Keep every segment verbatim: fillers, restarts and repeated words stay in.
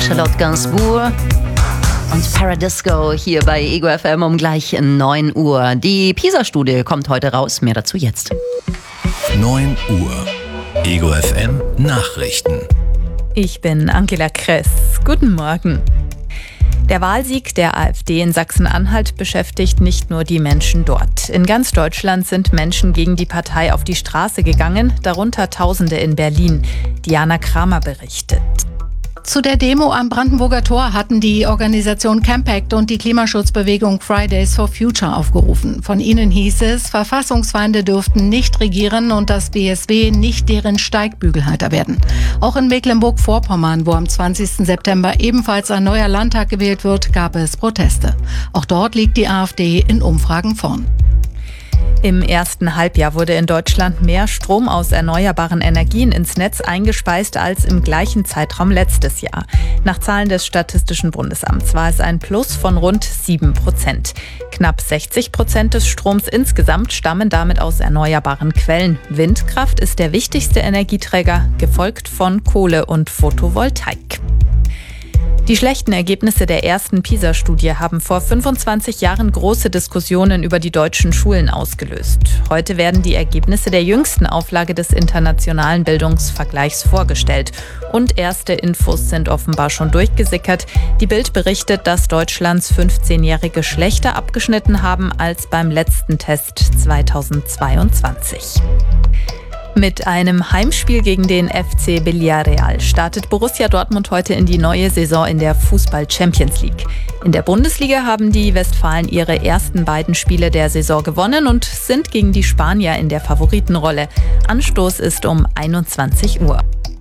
Charlotte Gainsbourg und Paradisco hier bei Ego F M um gleich neun Uhr. Die PISA-Studie kommt heute raus. Mehr dazu jetzt. neun Uhr. Ego F M Nachrichten. Ich bin Angela Kress. Guten Morgen. Der Wahlsieg der AfD in Sachsen-Anhalt beschäftigt nicht nur die Menschen dort. In ganz Deutschland sind Menschen gegen die Partei auf die Straße gegangen, darunter Tausende in Berlin. Diana Kramer berichtet. Zu der Demo am Brandenburger Tor hatten die Organisation Campact und die Klimaschutzbewegung Fridays for Future aufgerufen. Von ihnen hieß es, Verfassungsfeinde dürften nicht regieren und das B S W nicht deren Steigbügelhalter werden. Auch in Mecklenburg-Vorpommern, wo am zwanzigsten September ebenfalls ein neuer Landtag gewählt wird, gab es Proteste. Auch dort liegt die AfD in Umfragen vorn. Im ersten Halbjahr wurde in Deutschland mehr Strom aus erneuerbaren Energien ins Netz eingespeist als im gleichen Zeitraum letztes Jahr. Nach Zahlen des Statistischen Bundesamts war es ein Plus von rund sieben Prozent. Knapp sechzig Prozent des Stroms insgesamt stammen damit aus erneuerbaren Quellen. Windkraft ist der wichtigste Energieträger, gefolgt von Kohle und Photovoltaik. Die schlechten Ergebnisse der ersten PISA-Studie haben vor fünfundzwanzig Jahren große Diskussionen über die deutschen Schulen ausgelöst. Heute werden die Ergebnisse der jüngsten Auflage des internationalen Bildungsvergleichs vorgestellt. Und erste Infos sind offenbar schon durchgesickert. Die Bild berichtet, dass Deutschlands fünfzehnjährige schlechter abgeschnitten haben als beim letzten Test zweitausendzweiundzwanzig. Mit einem Heimspiel gegen den F C Villarreal startet Borussia Dortmund heute in die neue Saison in der Fußball-Champions League. In der Bundesliga haben die Westfalen ihre ersten beiden Spiele der Saison gewonnen und sind gegen die Spanier in der Favoritenrolle. Anstoß ist um einundzwanzig Uhr.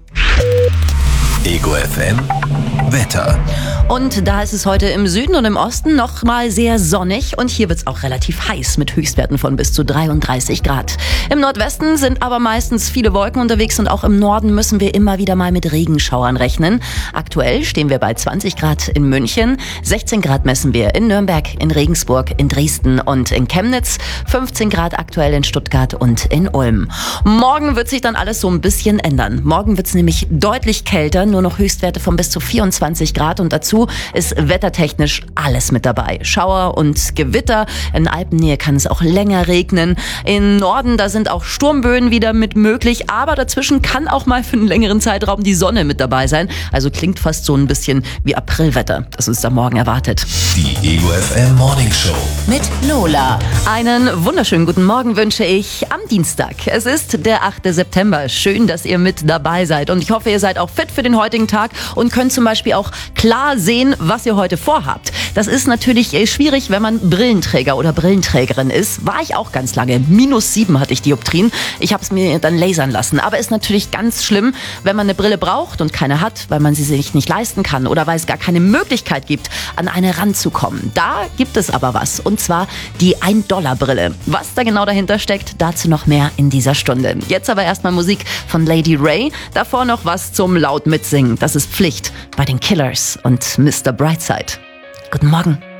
Ego F M Wetter. Und da ist es heute im Süden und im Osten noch mal sehr sonnig und hier wird es auch relativ heiß mit Höchstwerten von bis zu dreiunddreißig Grad. Im Nordwesten sind aber meistens viele Wolken unterwegs und auch im Norden müssen wir immer wieder mal mit Regenschauern rechnen. Aktuell stehen wir bei zwanzig Grad in München, sechzehn Grad messen wir in Nürnberg, in Regensburg, in Dresden und in Chemnitz, fünfzehn Grad aktuell in Stuttgart und in Ulm. Morgen wird sich dann alles so ein bisschen ändern. Morgen wird es nämlich deutlich kälter, nur noch Höchstwerte von bis zu vierundzwanzig Grad und dazu ist wettertechnisch alles mit dabei. Schauer und Gewitter, in Alpennähe kann es auch länger regnen. Im Norden, da sind auch Sturmböen wieder mit möglich, aber dazwischen kann auch mal für einen längeren Zeitraum die Sonne mit dabei sein. Also klingt fast so ein bisschen wie Aprilwetter, das uns da morgen erwartet. Die Ego F M Morning Show mit Lola. Einen wunderschönen guten Morgen wünsche ich am Dienstag. Es ist der achte September. Schön, dass ihr mit dabei seid und ich hoffe, ihr seid auch fit für den heutigen Tag und könnt zum Beispiel auch klar sehen, was ihr heute vorhabt. Das ist natürlich schwierig, wenn man Brillenträger oder Brillenträgerin ist. War ich auch ganz lange. Minus sieben hatte ich Dioptrien. Ich habe es mir dann lasern lassen. Aber ist natürlich ganz schlimm, wenn man eine Brille braucht und keine hat, weil man sie sich nicht leisten kann oder weil es gar keine Möglichkeit gibt, an eine ranzukommen. Da gibt es aber was. Und zwar die ein Dollar Brille. Was da genau dahinter steckt, dazu noch mehr in dieser Stunde. Jetzt aber erstmal Musik von Lady Ray. Davor noch was zum laut mitsingen. Das ist Pflicht bei den Killers und Mister Brightside. Guten Morgen.